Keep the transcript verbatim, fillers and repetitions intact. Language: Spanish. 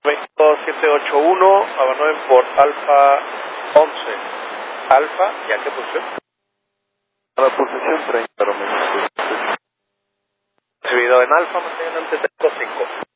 veintidós siete ocho uno, abandonen por Alfa once. Alfa, ¿ya qué posición? A la posición treinta, Romeo. Recibido en Alfa, mantengan ante cinco.